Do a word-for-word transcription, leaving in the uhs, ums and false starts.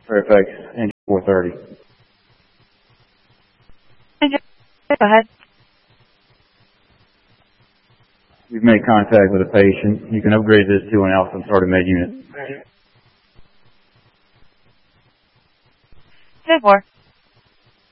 Fairfax, engine four thirty. Engine, go ahead. We've made contact with a patient. You can upgrade this to an Alpha Starter Med unit. ten four.